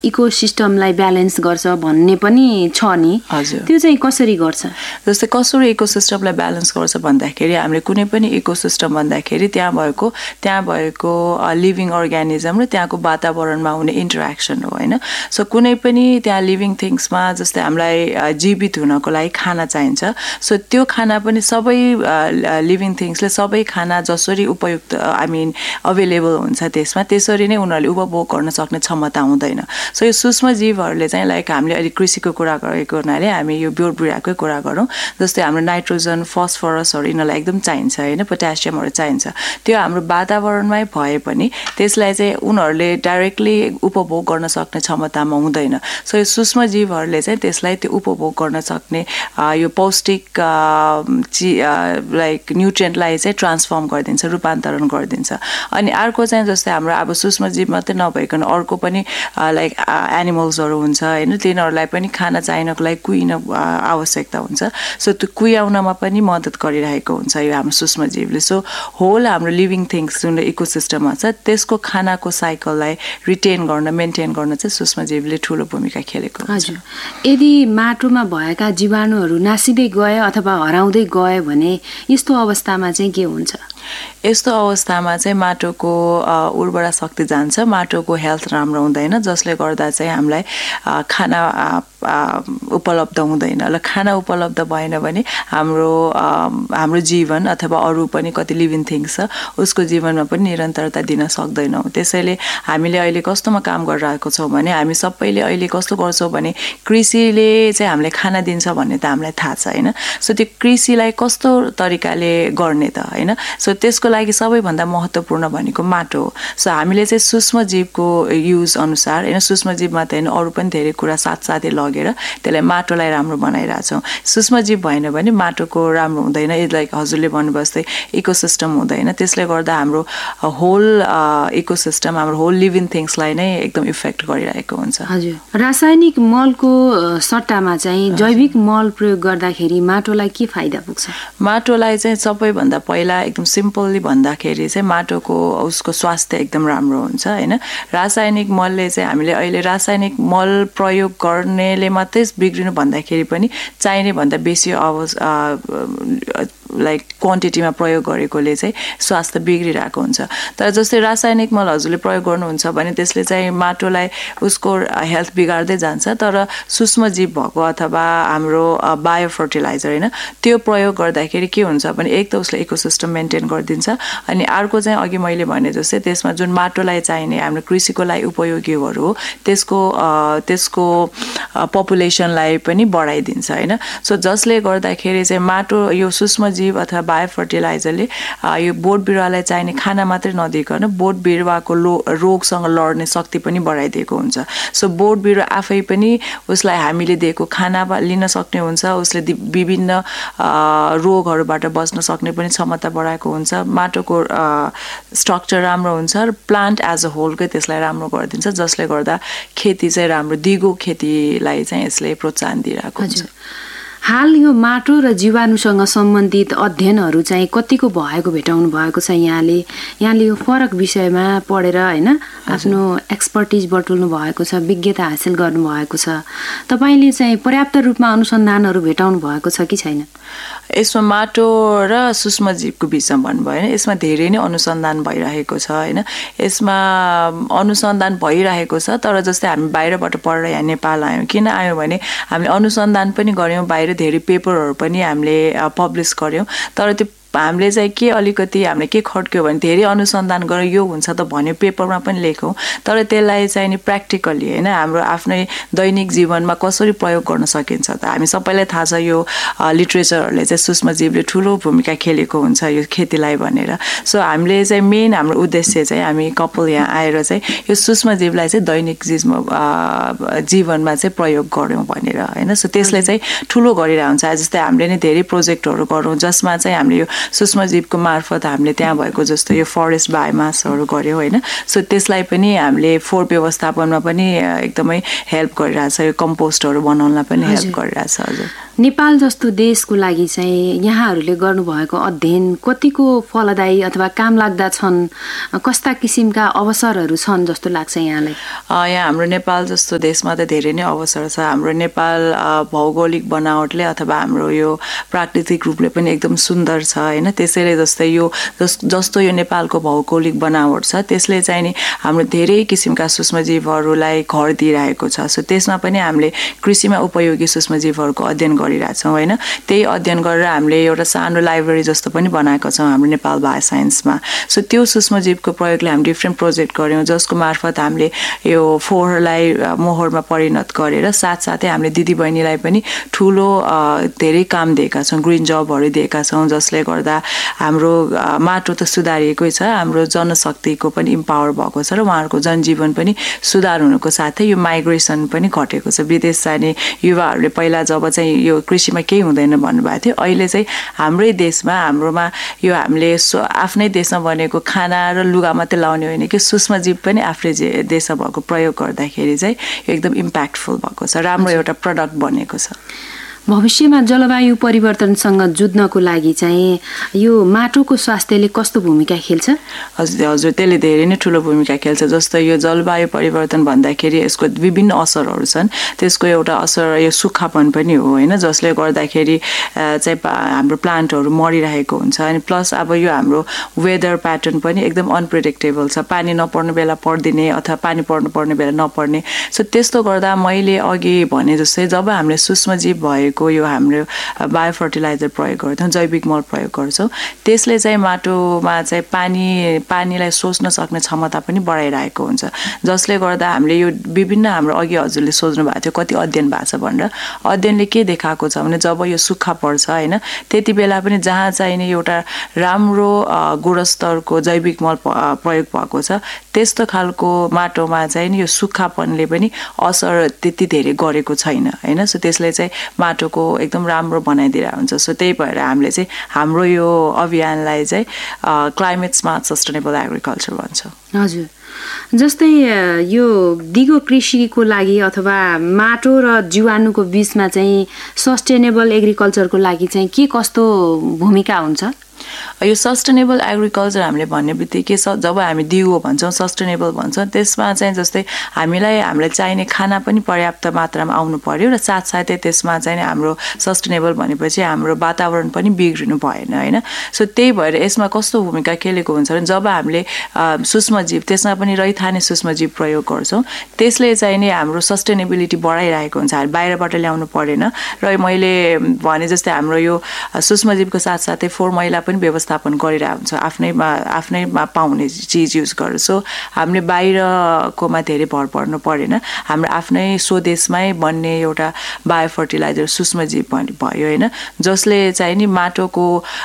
इकोसिस्टमलाई balance गर्छ भन्ने पनि छ नि त्यो चाहिँ कसरी गर्छ जस्तै कसरी इकोसिस्टमलाई ब्यालेन्स गर्छ भन्दाखेरि हामीले कुनै पनि इकोसिस्टम भन्दाखेरि त्यहाँ भएको लिभिङ अर्गानिजम र त्यहाँको वातावरणमा हुने इन्टरेक्सन हो हैन सो कुनै पनि त्यहाँ लिभिङ थिङ्समा जस्तै हामीलाई जीवित हुनको लागि खाना चाहिन्छ सो त्यो खाना पनि सबै लिभिङ थिङ्सले सबै खाना जसरी उपयुक्त अवेलेबल हुन्छ त्यसमा त्यसरी नै उनीहरूले उपभोग गर्न सक्ने क्षमता हुँदैन सो यो सूक्ष्म जीवहरूले चाहिँ लाइक हामीले अहिले कृषिको कुरा गरेको हुनाले हामी यो बोट बिरुवाकै कुरा गरौँ जस्तै हाम्रो नाइट्रोजन फस्फरसहरू यिनीहरूलाई एकदम चाहिन्छ होइन पोट्यासियमहरू चाहिन्छ त्यो हाम्रो वातावरणमै भए पनि त्यसलाई चाहिँ उनीहरूले डाइरेक्टली उपभोग गर्न सक्ने क्षमतामा हुँदैन सो यो सूक्ष्म जीवहरूले चाहिँ त्यसलाई त्यो उपभोग गर्न सक्ने यो पौष्टिक लाइक न्युट्रिएन्टलाई चाहिँ ट्रान्सफर्म गरिदिन्छ रूपान्तरण गरिदिन्छ अनि अर्को चाहिँ जस्तै हाम्रो अब सूक्ष्म जीव मात्रै नभइकन अर्को पनि लाइक एनिमल्सहरू हुन्छ होइन तिनीहरूलाई पनि खाना चाहिनको लागि कुहिन आवश्यकता हुन्छ सो त्यो कुहाउनमा पनि मद्दत गरिरहेको हुन्छ यो हाम्रो सूक्ष्म जीवले सो होल हाम्रो लिभिङ थिङ्स जुन इकोसिस्टममा छ त्यसको खानाको साइकललाई रिटेन गर्न मेन्टेन गर्न चाहिँ सूक्ष्म जीवले ठुलो भूमिका खेलेको हुन्छ यदि माटोमा भएका जीवाणुहरू नासिँदै गए अथवा हराउँदै गए भने यस्तो अवस्थामा चाहिँ के हुन्छ यस्तो अवस्थामा चाहिँ माटोको उर्वरा शक्ति जान्छ माटोको हेल्थ राम्रो हुँदैन जसले गर्दा चाहिँ हामीलाई खाना उपलब्ध हुँदैन र खाना उपलब्ध भएन भने हाम्रो जीवन अथवा अरू पनि कति लिभिङ थिङ्स छ उसको जीवनमा पनि निरन्तरता दिन सक्दैनौँ त्यसैले हामीले अहिले कस्तोमा काम गरिरहेको छौँ भने हामी सबैले अहिले कस्तो गर्छौँ भने कृषिले चाहिँ हामीलाई खाना दिन्छ भन्ने त हामीलाई थाहा छ होइन सो त्यो कृषिलाई कस्तो तरिकाले गर्ने त होइन सो त्यसको लागि सबैभन्दा महत्त्वपूर्ण भनेको माटो हो सो हामीले चाहिँ सूक्ष्म जीवको युज अनुसार होइन सूक्ष्म जीव मात्रै होइन अरू पनि धेरै कुरा साथसाथै लगेर त्यसलाई माटोलाई राम्रो बनाइरहेछौँ सूक्ष्म जीव भएन भने माटोको राम्रो हुँदैन लाइक हजुरले भन्नुभयो जस्तै इकोसिस्टम हुँदैन त्यसले गर्दा हाम्रो होल इकोसिस्टम हाम्रो होल लिभिङ थिङ्सलाई नै एकदम इफेक्ट गरिरहेको हुन्छ हजुर रासायनिक मलको सट्टामा चाहिँ जैविक मल प्रयोग गर्दाखेरि माटोलाई के फाइदा पुग्छ माटोलाई चाहिँ सबैभन्दा पहिला एकदम सिम्पली भन्दाखेरि चाहिँ माटोको उसको स्वास्थ्य एकदम राम्रो हुन्छ होइन रासायनिक मलले चाहिँ हामीले अहिले रासायनिक मल प्रयोग गर्नेले मात्रै बिग्रिनु भन्दाखेरि पनि चाहिने भन्दा बेसी लाइक क्वान्टिटीमा प्रयोग गरेकोले चाहिँ स्वास्थ्य बिग्रिरहेको हुन्छ तर जस्तै रासायनिक मल हजुरले प्रयोग गर्नुहुन्छ भने त्यसले चाहिँ माटोलाई उसको हेल्थ बिगार्दै जान्छ तर सूक्ष्म जीव भएको अथवा हाम्रो बायो फर्टिलाइजर होइन त्यो प्रयोग गर्दाखेरि के हुन्छ भने एक त उसले इकोसिस्टम मेन्टेन गरिदिन्छ अनि अर्को चाहिँ अघि मैले भने जस्तै त्यसमा जुन माटोलाई चाहिने हाम्रो कृषिको लागि उपयोगीहरू हो त्यसको पपुलेसनलाई पनि बढाइदिन्छ होइन सो जसले गर्दाखेरि चाहिँ माटो यो सूक्ष्म जीव अथवा बायो फर्टिलाइजरले यो बोट बिरुवालाई चाहिने खाना मात्रै नदिइकन बोट बिरुवाको रोगसँग लड्ने शक्ति पनि बढाइदिएको हुन्छ सो बोट बिरुवा आफै पनि उसलाई हामीले दिएको खाना लिन सक्ने हुन्छ उसले विभिन्न रोगहरूबाट बच्न सक्ने पनि क्षमता बढाएको हुन्छ माटोको स्ट्रक्चर राम्रो हुन्छ र प्लान्ट एज अ होलकै त्यसलाई राम्रो गरिदिन्छ जसले गर्दा खेती चाहिँ राम्रो दिगो खेतीलाई चाहिँ यसले प्रोत्साहन दिइरहेको हुन्छ हाल यो माटो र जीवाणुसँग सम्बन्धित अध्ययनहरू चाहिँ कतिको भएको भेटाउनु भएको छ यहाँले यो फरक विषयमा पढेर होइन आफ्नो एक्सपर्टिज बटुल्नु भएको छ विज्ञता हासिल गर्नु भएको छ तपाईले चाहिँ पर्याप्त रूपमा अनुसन्धानहरू भेटाउनु भएको छ कि छैन यसमा माटो र सूक्ष्म जीवको विषयमा भन्नुभयो होइन यसमा धेरै नै अनुसन्धान भइरहेको छ होइन यसमा अनुसन्धान भइरहेको छ तर जस्तै हामी बाहिरबाट पढेर यहाँ नेपाल आयौँ किन आयौँ भने हामीले अनुसन्धान पनि गऱ्यौँ बाहिर धेरै पेपरहरू पनि हामीले पब्लिस गऱ्यौँ तर त्यो हामीले चाहिँ के अलिकति हामीले के खट्क्यो भने धेरै अनुसन्धान गरेर यो हुन्छ त भन्यो पेपरमा पनि लेखौँ तर त्यसलाई चाहिँ नि प्र्याक्टिकली होइन हाम्रो आफ्नै दैनिक जीवनमा कसरी प्रयोग गर्न सकिन्छ त हामी सबैलाई थाहा छ यो लिटरेचरहरूले चाहिँ सूक्ष्म जीवले ठुलो भूमिका खेलेको हुन्छ यो खेतीलाई भनेर सो हामीले चाहिँ मेन हाम्रो उद्देश्य चाहिँ हामी कपाल यहाँ आएर चाहिँ यो सूक्ष्म जीवलाई चाहिँ दैनिक जीवनमा चाहिँ प्रयोग गऱ्यौँ भनेर होइन सो त्यसले चाहिँ ठुलो गरिरहेको हुन्छ जस्तै हामीले नै धेरै प्रोजेक्टहरू गरौँ जसमा चाहिँ हामीले यो सूक्ष्म जीवको मार्फत हामीले त्यहाँ भएको जस्तो यो फरेस्ट बायोमासहरू गऱ्यौँ होइन सो त्यसलाई पनि हामीले फोहोर व्यवस्थापनमा पनि एकदमै हेल्प गरिरहेछ यो कम्पोस्टहरू बनाउनलाई पनि हेल्प गरिरहेछ हजुर नेपाल जस्तो देशको लागि चाहिँ यहाँहरूले गर्नुभएको अध्ययन कतिको फलदायी अथवा काम लाग्दा छन्, कस्ता किसिमका अवसरहरू छन् जस्तो लाग्छ यहाँलाई? यहाँ हाम्रो नेपाल जस्तो देशमा त धेरै नै अवसर छ। हाम्रो नेपाल भौगोलिक बनावटले अथवा हाम्रो यो प्राकृतिक रूपले पनि एकदम सुन्दर छ होइन। त्यसैले जस्तै यो जस्तो यो नेपालको भौगोलिक बनावट छ त्यसले चाहिँ नि हाम्रो धेरै किसिमका सूक्ष्मजीवहरूलाई घर दिइरहेको छ। सो त्यसमा पनि हामीले कृषिमा उपयोगी सूक्ष्मजीवहरूको अध्ययन गरिरहेछौँ होइन। त्यही अध्ययन गरेर हामीले एउटा सानो लाइब्रेरी जस्तो पनि बनाएको छौँ हाम्रो नेपाल बायोसाइन्समा। सो त्यो सूक्ष्मजीवको प्रयोगले हामी डिफ्रेन्ट प्रोजेक्ट गऱ्यौँ जसको मार्फत हामीले यो फोहोरलाई मोहरमा परिणत गरेर साथसाथै हामीले दिदीबहिनीलाई पनि ठुलो धेरै काम दिएका छौँ, ग्रिन जबहरू दिएका छौँ, जसले गर्दा हाम्रो माटो त सुधारिएकै छ, हाम्रो जनशक्तिको पनि इम्पावर भएको छ र उहाँहरूको जनजीवन पनि सुधार हुनुको साथै यो माइग्रेसन पनि घटेको छ। विदेश जाने युवाहरूले पहिला जब चाहिँ यो कृषिमा केही हुँदैन भन्नुभएको थियो, अहिले चाहिँ हाम्रै देशमा हाम्रोमा यो हामीले आफ्नै देशमा बनेको खाना र लुगा मात्रै लाउने होइन कि सूक्ष्मजीव पनि आफ्नै देशमा भएको प्रयोग गर्दाखेरि चाहिँ एकदम इम्प्याक्टफुल भएको छ, राम्रो एउटा प्रडक्ट बनेको छ। भविष्यमा जलवायु परिवर्तनसँग जुझ्नको लागि चाहिँ यो माटोको स्वास्थ्यले कस्तो भूमिका खेल्छ? हजुर त्यसले धेरै नै ठुलो भूमिका खेल्छ। जस्तो यो जलवायु परिवर्तन भन्दाखेरि यसको विभिन्न असरहरू छन्। त्यसको एउटा असर यो सुक्खापन पनि हो होइन, जसले गर्दाखेरि चाहिँ हाम्रो प्लान्टहरू मरिरहेको हुन्छ। अनि प्लस अब यो हाम्रो वेदर प्याटर्न पनि एकदम अनप्रेडिक्टेबल छ, पानी नपर्ने बेला पर्दिने अथवा पानी पर्नुपर्ने बेला नपर्ने। सो त्यस्तो गर्दा मैले अघि भने जस्तै जब हामीले सूक्ष्मजीव भएको यो हाम्रो बायो फर्टिलाइजर प्रयोग गर्छौँ, जैविक मल प्रयोग गर्छौँ, त्यसले चाहिँ माटोमा चाहिँ पानीलाई सोच्न सक्ने क्षमता पनि बढाइरहेको हुन्छ। जसले गर्दा हामीले यो विभिन्न हाम्रो अघि हजुरले सोच्नु भएको थियो कति अध्ययन भएको छ भनेर, अध्ययनले के देखाएको छ भने जब यो सुक्खा पर्छ होइन त्यति बेला पनि जहाँ चाहिने एउटा राम्रो गुणस्तरको जैविक मल प्रयोग भएको छ त्यस्तो खालको माटोमा चाहिँ यो सुक्खापनले पनि असर त्यति धेरै गरेको छैन होइन। सो त्यसले चाहिँ माटोको एकदम राम्रो बनाइदिरहेको हुन्छ। सो त्यही भएर हामीले चाहिँ हाम्रो यो अभियानलाई चाहिँ क्लाइमेट स्मार्ट सस्टेनेबल एग्रिकल्चर भन्छौँ। हजुर, जस्तै यो दिगो कृषिको लागि अथवा माटो र जीवाणुको बिचमा चाहिँ सस्टेनेबल एग्रिकल्चरको लागि चाहिँ के कस्तो भूमिका हुन्छ? यो सस्टेनेबल एग्रिकल्चर हामीले भन्ने बित्तिकै जब हामी दिगो भन्छौँ सस्टेनेबल भन्छौँ त्यसमा चाहिँ जस्तै हामीलाई चाहिने खाना पनि पर्याप्त मात्रामा आउनु पर्यो र साथसाथै त्यसमा चाहिँ हाम्रो सस्टेनेबल भनेपछि हाम्रो वातावरण पनि बिग्रिनु भएन होइन। सो त्यही भएर यसमा कस्तो भूमिका खेलेको हुन्छ भने जब हामीले सूक्ष्मजीव त्यसमा पनि रैथाने सूक्ष्मजीव प्रयोग गर्छौँ त्यसले चाहिँ नि हाम्रो सस्टेनेबिलिटी बढाइरहेको हुन्छ, हामी बाहिरबाट ल्याउनु परेन। र मैले भने जस्तै हाम्रो यो सूक्ष्मजीवको साथसाथै फोहोर मैला पनि व्यवस्थापन गरिरहेको हुन्छ आफ्नैमा पाउने चिज युज गरेर। सो हामीले बाहिरकोमा धेरै भर पर्नु परेन, हाम्रो आफ्नै स्वदेशमै बन्ने एउटा बायो फर्टिलाइजर सूक्ष्मजीव भयो होइन, जसले चाहिँ नि माटोको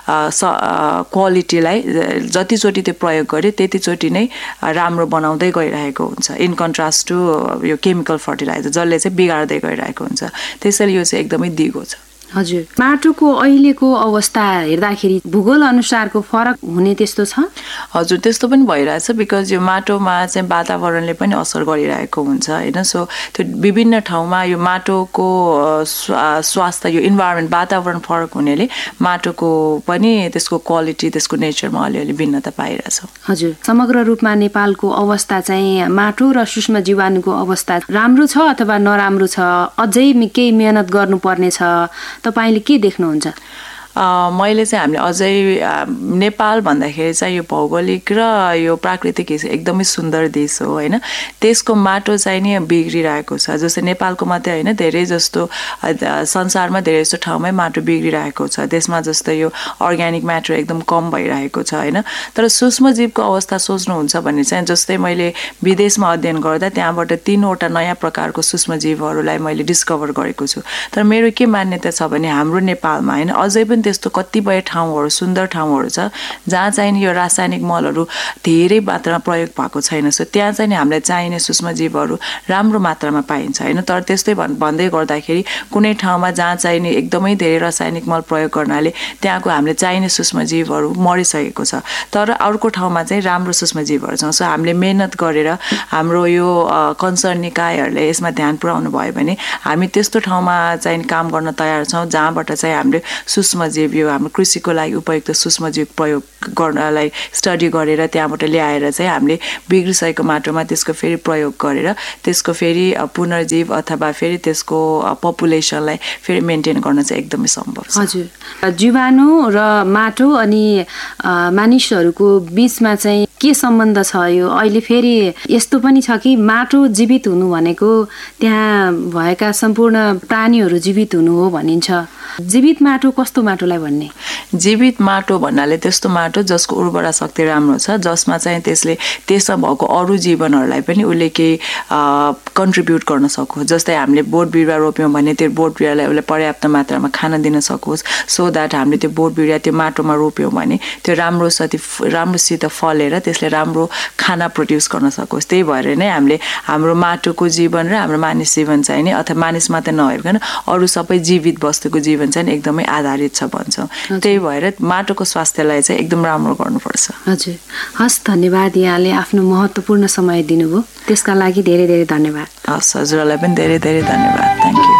क्वालिटीलाई जतिचोटि त्यो प्रयोग गर्यो त्यतिचोटि नै राम्रो बनाउँदै गइरहेको हुन्छ, इन कन्ट्रास्ट टु यो केमिकल फर्टिलाइजर जसले चाहिँ बिगार्दै गइरहेको हुन्छ। त्यसैले यो चाहिँ एकदमै दिगो छ। हजुर, माटोको अहिलेको अवस्था हेर्दाखेरि भूगोल अनुसारको फरक हुने त्यस्तो छ? हजुर, त्यस्तो पनि भइरहेछ। बिकज यो माटोमा चाहिँ वातावरणले पनि असर गरिरहेको हुन्छ होइन। सो त्यो विभिन्न ठाउँमा यो माटोको स्वास्थ्य यो इन्भाइरोमेन्ट वातावरण फरक हुनेले माटोको पनि त्यसको क्वालिटी त्यसको नेचरमा अलिअलि भिन्नता पाइरहेछ। हजुर, समग्र रूपमा नेपालको अवस्था चाहिँ माटो र सूक्ष्म जीवाणुको अवस्था राम्रो छ अथवा नराम्रो छ, अझै केही मेहनत गर्नुपर्ने छ, तपाईले के देख्नुहुन्छ? मैले चाहिँ हामीले अझै नेपाल भन्दाखेरि चाहिँ यो भौगोलिक र यो प्राकृतिक एकदमै सुन्दर देश हो होइन। त्यसको माटो चाहिँ नि बिग्रिरहेको छ। जस्तै नेपालको मात्रै होइन, धेरै जस्तो संसारमा धेरै जस्तो ठाउँमै माटो बिग्रिरहेको छ। त्यसमा जस्तै यो अर्ग्यानिक म्याटर एकदम कम भइरहेको छ होइन। तर सूक्ष्मजीवको अवस्था सोच्नुहुन्छ भने चाहिँ जस्तै मैले विदेशमा अध्ययन गर्दा त्यहाँबाट 3वटा नयाँ प्रकारको सूक्ष्मजीवहरूलाई मैले डिस्कभर गरेको छु। तर मेरो के मान्यता छ भने हाम्रो नेपालमा होइन अझै पनि त्यस्तो कतिपय ठाउँहरू सुन्दर ठाउँहरू छ जहाँ चाहिँ यो रासायनिक मलहरू धेरै मात्रामा प्रयोग भएको छैन। सो त्यहाँ चाहिँ नि हामीलाई चाहिने सूक्ष्मजीवहरू राम्रो मात्रामा पाइन्छ होइन। तर त्यस्तै भन्दै गर्दाखेरि कुनै ठाउँमा जहाँ चाहिँ नि एकदमै धेरै रासायनिक मल प्रयोग गर्नाले त्यहाँको हामीले चाहिने सूक्ष्मजीवहरू मरिसकेको छ, तर अर्को ठाउँमा चाहिँ राम्रो सूक्ष्मजीवहरू छ। सो हामीले मेहनत गरेर हाम्रो यो कन्सर्न निकायहरूले यसमा ध्यान पुर्याउनु भयो भने हामी त्यस्तो ठाउँमा चाहिँ काम गर्न तयार छौँ जहाँबाट चाहिँ हामीले सूक्ष्मजीव यो हाम्रो कृषिको लागि उपयुक्त सूक्ष्मजीव प्रयोग गर्नलाई स्टडी गरेर त्यहाँबाट ल्याएर चाहिँ हामीले बिग्रिसकेको माटोमा त्यसको फेरि प्रयोग गरेर त्यसको फेरि पुनर्जीव अथवा फेरि त्यसको पपुलेसनलाई फेरि मेन्टेन गर्न चाहिँ एकदमै सम्भव छ। हजुर, जीवाणु र माटो अनि मानिसहरूको बिचमा चाहिँ के सम्बन्ध छ? यो अहिले फेरि यस्तो पनि छ कि माटो जीवित हुनु भनेको त्यहाँ भएका सम्पूर्ण प्राणीहरू जीवित हुनु हो भनिन्छ। जीवित माटो कस्तो माटोलाई भन्ने? जीवित माटो भन्नाले त्यस्तो माटो जसको उर्वरा शक्ति राम्रो छ, जसमा चाहिँ त्यसले त्यसमा भएको अरू जीवनहरूलाई पनि उसले केही कन्ट्रिब्युट गर्न सकोस्। जस्तै हामीले बोट बिरुवा रोप्यौँ भने त्यो बोट बिरुवालाई उसले पर्याप्त मात्रामा खान दिन सकोस्, सो द्याट हामीले त्यो बोट बिरुवा त्यो माटोमा रोप्यौँ भने त्यो राम्रोसित फलेर त्यसले राम्रो खाना प्रड्युस गर्न सकोस्। त्यही भएर नै हामीले हाम्रो माटोको जीवन र हाम्रो मानिस जीवन चाहिँ नि अथवा मानिस मात्र नभइकन अरू सबै जीवित वस्तुको जीवन चाहिँ एकदमै आधारित छ भन्छौँ। त्यही भएर माटोको स्वास्थ्यलाई चाहिँ एकदम राम्रो गर्नुपर्छ। हजुर, हस्, धन्यवाद। यहाँले आफ्नो महत्त्वपूर्ण समय दिनुभयो, त्यसका लागि धेरै धेरै धन्यवाद। हस्, हजुरलाई पनि धेरै धेरै धन्यवाद। Thank you.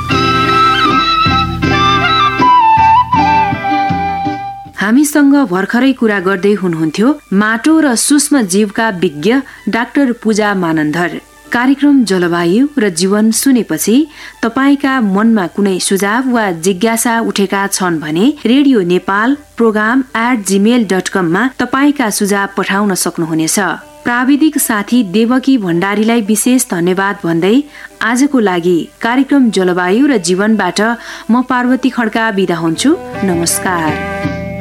हामीसँग भर्खरै कुरा गर्दै हुनुहुन्थ्यो माटो र सूक्ष्म जीवका विज्ञ डाक्टर पूजा मानन्धर। कार्यक्रम जलवायु र जीवन सुनेपछि तपाईका मनमा कुनै सुझाव वा जिज्ञासा उठेका छन् भने रेडियो नेपाल प्रोग्राम @gmail.com मा तपाईका सुझाव पठाउन सक्नुहुनेछ। प्राविधिक साथी देवकी भण्डारीलाई विशेष धन्यवाद भन्दै आजको लागि कार्यक्रम जलवायु र जीवनबाट म पार्वती खड्का बिदा हुन्छु। नमस्कार।